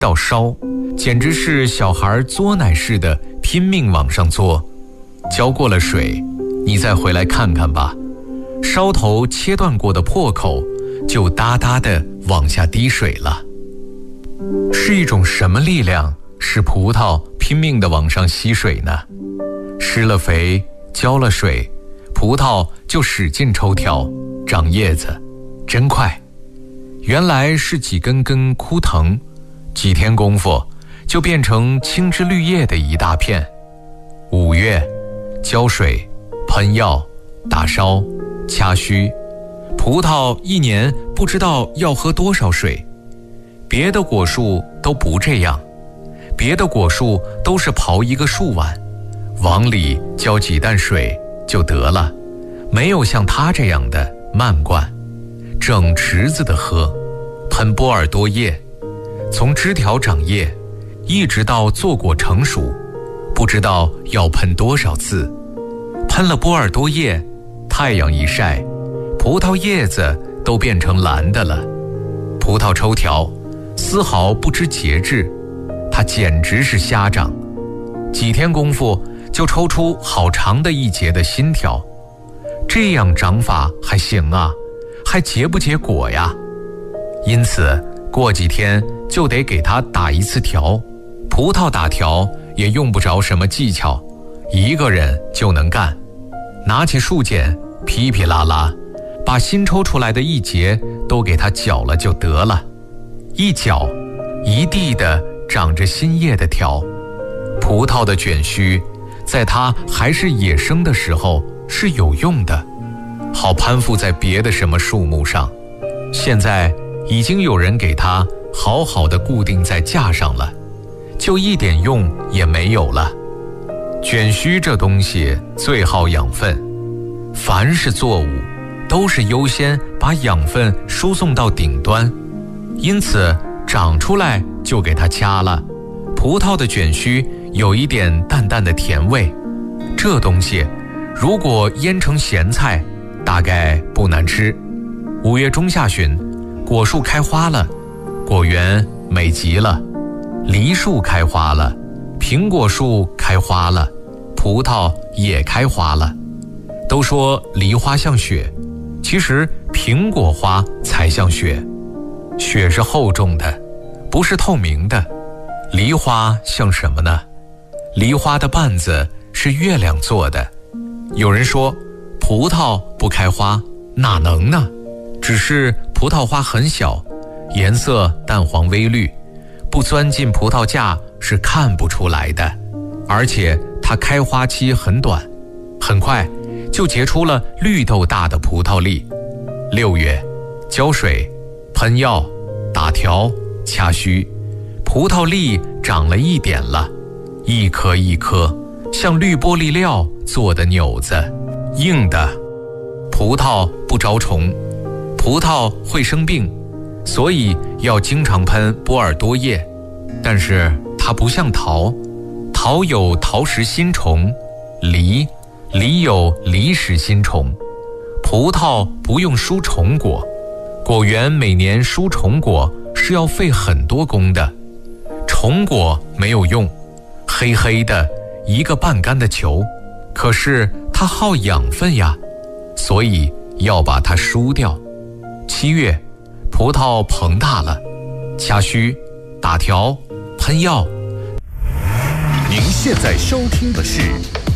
到烧，简直是小孩作奶似的拼命往上作。浇过了水，你再回来看看吧，烧头切断过的破口就哒哒地往下滴水了。是一种什么力量使葡萄拼命地往上吸水呢？施了肥，浇了水，葡萄就使劲抽条，长叶子，真快。原来是几根根枯藤，几天功夫就变成青枝绿叶的一大片。5月，浇水、喷药、打烧、掐须，葡萄一年不知道要喝多少水。别的果树都不这样，别的果树都是刨一个树碗，往里浇几担水就得了，没有像它这样的慢灌，整池子的喝，喷波尔多叶，从枝条长叶一直到坐果成熟，不知道要喷多少次。喷了波尔多叶，太阳一晒，葡萄叶子都变成蓝的了。葡萄抽条丝毫不知节制，它简直是瞎长，几天功夫就抽出好长的一节的新条。这样长法还行啊，还结不结果呀？因此过几天就得给它打一次条。葡萄打条也用不着什么技巧，一个人就能干。拿起树剪，噼噼啦啦，把新抽出来的一节都给它绞了就得了。一绞，一地的长着新叶的条。葡萄的卷须在它还是野生的时候是有用的，好攀附在别的什么树木上。现在已经有人给它好好的固定在架上了，就一点用也没有了。卷须这东西最好养分，凡是作物都是优先把养分输送到顶端，因此长出来就给它掐了。葡萄的卷须有一点淡淡的甜味，这东西如果腌成咸菜，大概不难吃。5月中下旬，果树开花了，果园美极了，梨树开花了，苹果树开花了，葡萄也开花了。都说梨花像雪，其实苹果花才像雪。雪是厚重的，不是透明的。梨花像什么呢？梨花的瓣子是月亮做的。有人说葡萄不开花，哪能呢？只是葡萄花很小，颜色淡黄微绿，不钻进葡萄架是看不出来的。而且它开花期很短，很快就结出了绿豆大的葡萄粒。6月，浇水、喷药、打条、掐须，葡萄粒长了一点了，一颗一颗像绿玻璃料做的钮子，硬的。葡萄不招虫，葡萄会生病，所以要经常喷波尔多叶。但是它不像桃，桃有桃实新虫，梨有梨实新虫。葡萄不用输虫果，果园每年输虫果是要费很多功的。虫果没有用，黑黑的一个半干的球，可是它耗养分呀，所以要把它输掉。7月，葡萄膨大了，掐须、打条、喷药。 您现在收听的是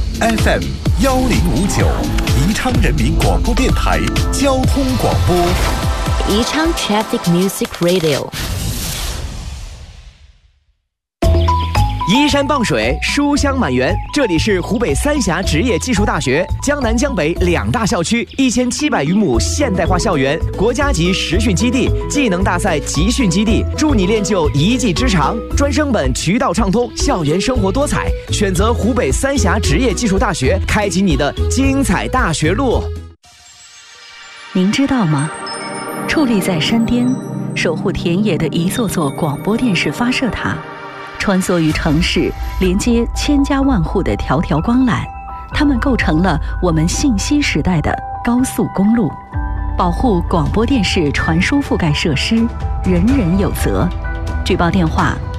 FM 1059宜昌人民广播电台交通广播。 宜昌 Traffic Music Radio。 依山傍水，书香满园。这里是湖北三峡职业技术大学，江南江北2大校区，1700余亩现代化校园，国家级实训基地，技能大赛集训基地，助你练就一技之长。专升本渠道畅通，校园生活多彩。选择湖北三峡职业技术大学，开启你的精彩大学路。 您知道吗？矗立在山巅，守护田野的一座座广播电视发射塔。穿梭于城市，连接千家万户的条条光缆，它们构成了我们信息时代的高速公路。保护广播电视传输覆盖设施，人人有责。举报电话